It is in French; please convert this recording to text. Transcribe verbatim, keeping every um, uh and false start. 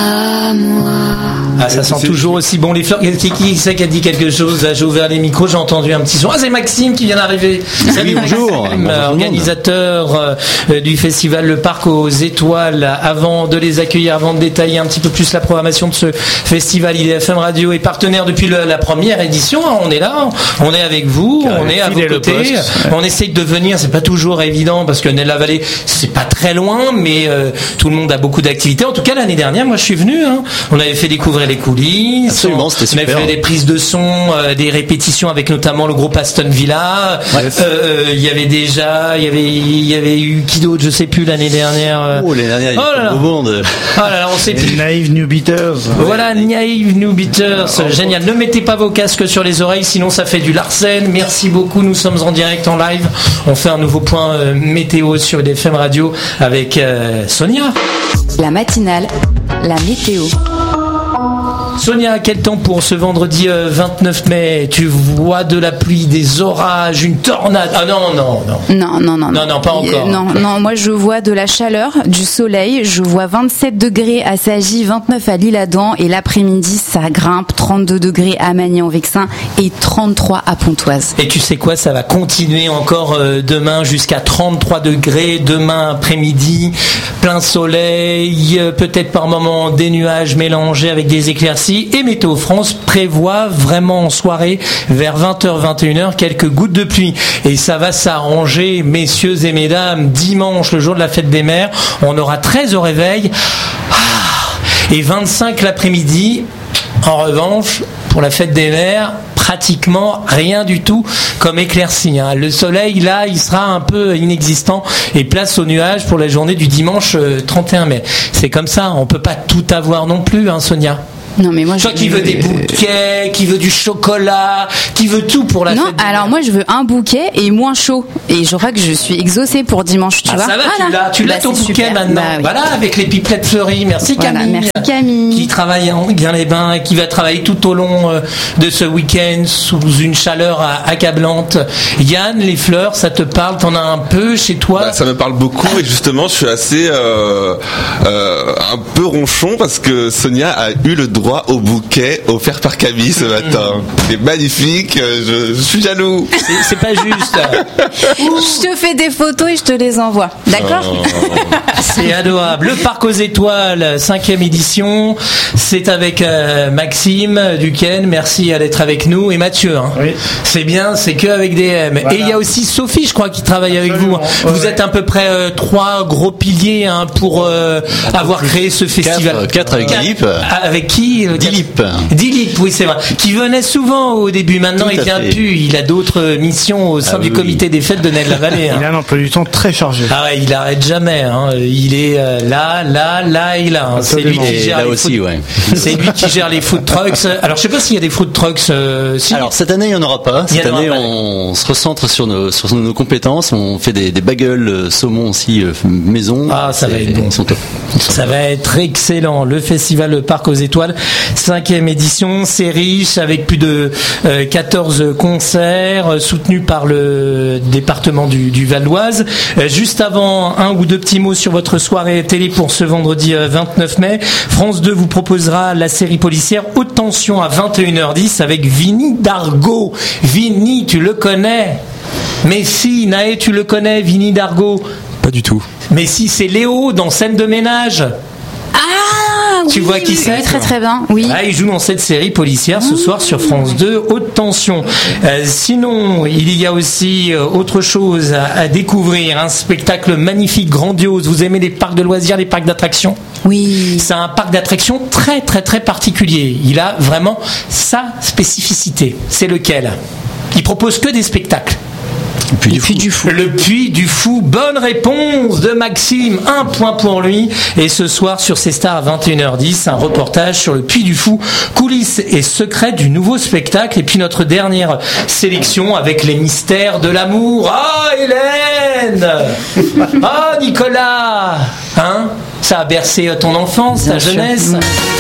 à moi. Ah, ça sent toujours aussi bon les fleurs. Qui, qui c'est qui a dit quelque chose? J'ai ouvert les micros, j'ai entendu un petit son. Ah, c'est Maxime qui vient d'arriver. Salut, bonjour. Maxime, bonjour organisateur euh, du festival Le Parc aux Étoiles. Avant de les accueillir, avant de détailler un petit peu plus la programmation de ce festival, I D F M Radio est partenaire depuis le, la première édition. On est là, on est avec vous, Car on est à vos côtés. Ouais. On essaye de venir, c'est pas toujours évident parce que Nez-la-Vallée, c'est pas très loin, mais euh, tout le monde a beaucoup d'activités. En tout cas, l'année dernière, moi je suis venu. Hein. On avait fait découvrir les coulisses. Absolument, c'était super. On avait fait des prises de son, euh, des répétitions avec notamment le groupe Aston Villa. Il ouais. euh, y avait déjà, il y avait, il y avait eu qui d'autre, je sais plus l'année dernière. Oh, l'année dernière, il y oh a eu beau monde. Oh là là, on sait plus. Naive New Beaters. Voilà, Naive New Beaters. Oh, génial. Ne mettez pas vos casques sur les oreilles, sinon ça fait du Larsen. Merci beaucoup. Nous sommes en direct, en live. On fait un nouveau point euh, météo sur I D F M Radio avec euh, Sonia. La matinale, la météo. Sonia, quel temps pour ce vendredi euh, vingt-neuf mai? Tu vois de la pluie, des orages, une tornade? Ah non, non, non. Non, non, non. Non, non, pas encore. Non, non, moi je vois de la chaleur, du soleil. Je vois vingt-sept degrés à Sagy, vingt-neuf à l'Isle-Adam. Et l'après-midi, ça grimpe, trente-deux degrés à Magny-en-Vexin et trente-trois à Pontoise. Et tu sais quoi, ça va continuer encore euh, demain jusqu'à trente-trois degrés. Demain après-midi, plein soleil, euh, peut-être par moments des nuages mélangés avec des éclaircies. Et Météo France prévoit vraiment en soirée, vers vingt heures, vingt et une heures, quelques gouttes de pluie. Et ça va s'arranger, messieurs et mesdames. Dimanche, le jour de la fête des mères, on aura treize au réveil et vingt-cinq l'après-midi. En revanche, pour la fête des mères, pratiquement rien du tout comme éclaircie. Hein. Le soleil, là, il sera un peu inexistant et place aux nuages pour la journée du dimanche trente et un mai. C'est comme ça, on peut pas tout avoir non plus, hein, Sonia. Non mais moi toi je qui veux des bouquets, qui veut du chocolat, qui veut tout pour la non, fête. Non, alors moi je veux un bouquet et moins chaud. Et je crois que je suis exaucée pour dimanche, tu ah, vois. Ça va, voilà. tu l'as, tu l'as bah, ton bouquet super. maintenant. Bah, oui. Voilà, avec les pipelettes fleuries. Merci voilà, Camille. Merci Camille. Qui travaille en Guin-les-Bains et qui va travailler tout au long de ce week-end sous une chaleur accablante. Yann, les fleurs, ça te parle? T'en as un peu chez toi? Bah, ça me parle beaucoup et justement je suis assez euh, euh, un peu ronchon parce que Sonia a eu le droit au bouquet offert par Camille ce matin. C'est magnifique, je, je suis jaloux. C'est, c'est pas juste. Je te fais des photos et je te les envoie. D'accord? Oh, c'est adorable. Le Parc aux Étoiles, cinquième édition. C'est avec euh, Maxime Duquesne. Merci d'être avec nous. Et Mathieu. Hein. Oui. C'est bien, c'est que avec des M. Voilà. Et il y a aussi Sophie, je crois, qui travaille Absolument. avec vous. Ouais. Vous êtes à peu près euh, trois gros piliers hein, pour euh, avoir créé ce festival. Quatre, quatre avec Dilip. Avec qui? Dilip. Dilip, oui, c'est vrai. Qui venait souvent au début. Maintenant, Tout il vient plus. Il a d'autres missions au sein ah, du oui. comité des fêtes de Nez-la-Vallée. Hein. Il a un emploi du temps très chargé. Ah ouais, il arrête jamais. Hein. Il est euh, là, là, là et là. Hein. C'est lui qui gère là les aussi, food... ouais. C'est lui qui gère les food trucks. Alors, je sais pas s'il y a des food trucks. Euh, si. Alors cette année, il n'y en aura pas. Cette année, on se recentre sur nos sur nos compétences. On fait des, des bagels saumon aussi euh, maison. Ah, ça c'est, va être bon. Ils sont top. Ils sont ça top. va être excellent. Le festival Le Parc aux Étoiles, cinquième édition. C'est riche avec plus de euh, quatorze concerts euh, soutenus par le département du, du Val d'Oise. Euh, juste avant, un ou deux petits mots sur votre soirée télé pour ce vendredi euh, vingt-neuf mai. France deux vous proposera la série policière Haute Tension à vingt et une heures dix avec Vinny Dargaud. Vinny, tu le connais? Mais si, Naé, tu le connais, Vinny Dargaud? Pas du tout. Mais si, c'est Léo dans Scène de ménage. Ah, tu oui, vois qui oui, c'est? oui, très très bien. Oui. Ah, il joue dans cette série policière ce soir sur France deux, Haute Tension. Euh, sinon, il y a aussi euh, autre chose à, à découvrir, un spectacle magnifique, grandiose. Vous aimez les parcs de loisirs, les parcs d'attractions? Oui. C'est un parc d'attractions très très très particulier. Il a vraiment sa spécificité. C'est lequel? Il propose que des spectacles. Le Puy, du, Puy du Fou. Le Puy du Fou. Bonne réponse de Maxime. Un point pour lui. Et ce soir, sur C Star à vingt et une heures dix, un reportage sur le Puy du Fou. Coulisses et secrets du nouveau spectacle. Et puis notre dernière sélection avec les mystères de l'amour. Ah, Hélène! Ah, Nicolas! Hein? Ça a bercé ton enfance, ta jeunesse.